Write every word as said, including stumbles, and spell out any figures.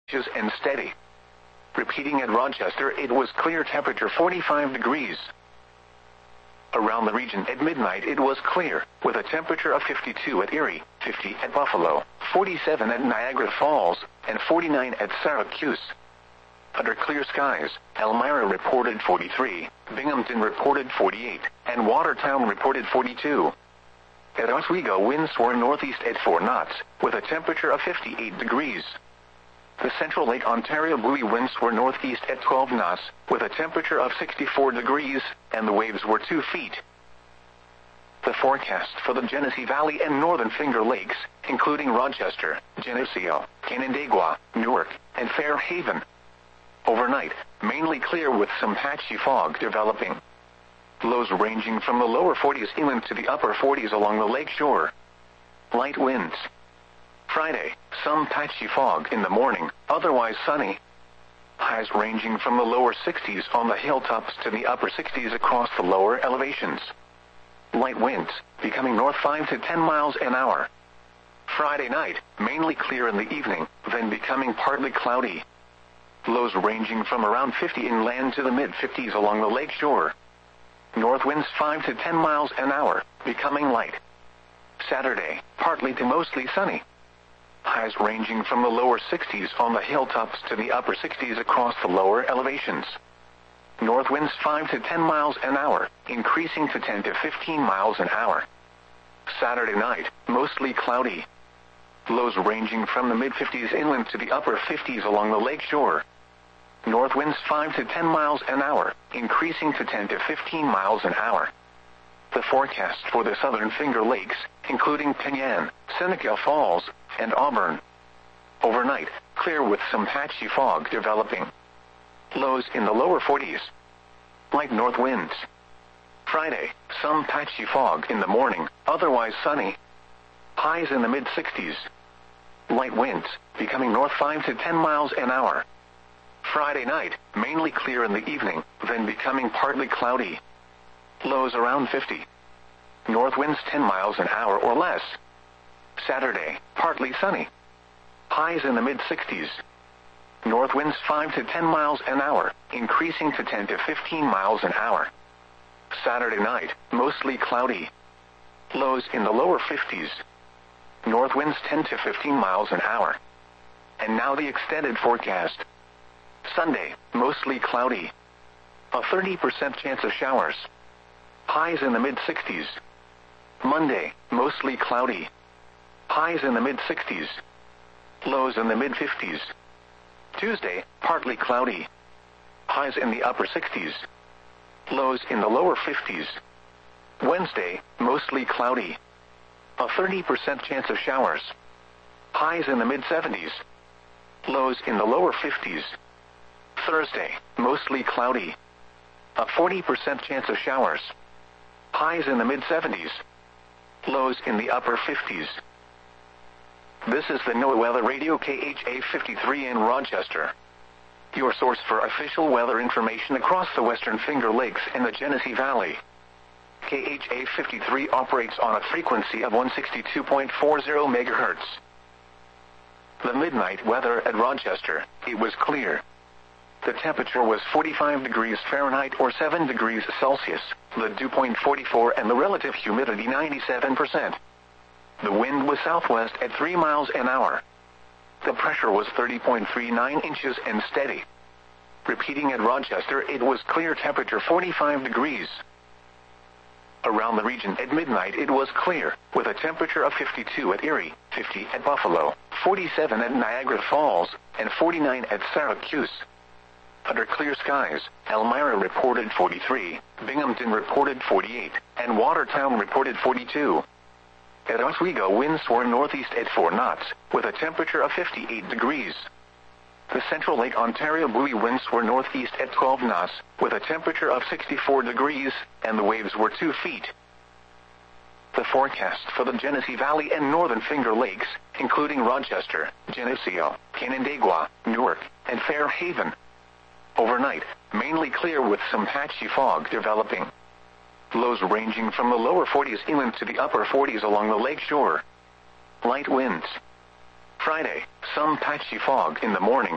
inches and steady. Repeating at Rochester, it was clear, temperature forty-five degrees. Around the region at midnight it was clear, with a temperature of fifty-two at Erie, fifty at Buffalo, forty-seven at Niagara Falls, and forty-nine at Syracuse. Under clear skies, Elmira reported forty-three, Binghamton reported forty-eight, and Watertown reported forty-two. At Oswego, winds were northeast at four knots, with a temperature of fifty-eight degrees. The Central Lake Ontario buoy winds were northeast at twelve knots, with a temperature of sixty-four degrees, and the waves were two feet. The forecast for the Genesee Valley and Northern Finger Lakes, including Rochester, Geneseo, Canandaigua, Newark, and Fairhaven. Overnight, mainly clear with some patchy fog developing. Lows ranging from the lower forties inland to the upper forties along the lake shore. Light winds. Friday, some patchy fog in the morning, otherwise sunny. Highs ranging from the lower sixties on the hilltops to the upper sixties across the lower elevations. Light winds, becoming north five to ten miles an hour. Friday night, mainly clear in the evening, then becoming partly cloudy. Lows ranging from around fifty inland to the mid-fifties along the lake shore. North winds five to ten miles an hour, becoming light. Saturday, partly to mostly sunny. Highs ranging from the lower sixties on the hilltops to the upper sixties across the lower elevations. North winds five to ten miles an hour, increasing to ten to fifteen miles an hour. Saturday night, mostly cloudy. Lows ranging from the mid-fifties inland to the upper fifties along the lake shore. North winds five to ten miles an hour, increasing to ten to fifteen miles an hour. The forecast for the Southern Finger Lakes, including Penyan, Seneca Falls, and Auburn. Overnight, clear with some patchy fog developing. Lows in the lower forties. Light north winds. Friday, some patchy fog in the morning, otherwise sunny. Highs in the mid-sixties. Light winds, becoming north five to ten miles an hour. Friday night, mainly clear in the evening, then becoming partly cloudy. Lows around fifty. North winds ten miles an hour or less. Saturday, partly sunny. Highs in the mid-sixties. North winds five to ten miles an hour, increasing to ten to fifteen miles an hour. Saturday night, mostly cloudy. Lows in the lower fifties. North winds ten to fifteen miles an hour. And now the extended forecast. Sunday, mostly cloudy. A thirty percent chance of showers. Highs in the mid-sixties. Monday, mostly cloudy. Highs in the mid-sixties. Lows in the mid-fifties. Tuesday, partly cloudy. Highs in the upper sixties. Lows in the lower fifties. Wednesday, mostly cloudy. A thirty percent chance of showers. Highs in the mid-seventies. Lows in the lower fifties. Thursday, mostly cloudy. A forty percent chance of showers. Highs in the mid-seventies. Lows in the upper fifties. This is the NOAA Weather Radio K H A fifty-three in Rochester. Your source for official weather information across the Western Finger Lakes and the Genesee Valley. K H A fifty-three operates on a frequency of one sixty-two point four zero megahertz. The midnight weather at Rochester, it was clear. The temperature was forty-five degrees Fahrenheit or seven degrees Celsius, the dew point forty-four and the relative humidity ninety-seven percent. The wind was southwest at three miles an hour. The pressure was thirty point three nine inches and steady. Repeating at Rochester, it was clear, temperature forty-five degrees. Around the region at midnight it was clear, with a temperature of fifty-two at Erie, fifty at Buffalo, forty-seven at Niagara Falls, and forty-nine at Syracuse. Under clear skies, Elmira reported forty-three, Binghamton reported forty-eight, and Watertown reported forty-two. At Oswego, winds were northeast at four knots, with a temperature of fifty-eight degrees. The Central Lake Ontario buoy winds were northeast at twelve knots, with a temperature of sixty-four degrees, and the waves were two feet. The forecast for the Genesee Valley and Northern Finger Lakes, including Rochester, Geneseo, Canandaigua, Newark, and Fairhaven. Overnight, mainly clear with some patchy fog developing. Lows ranging from the lower forties inland to the upper forties along the lake shore. Light winds. Friday, some patchy fog in the morning,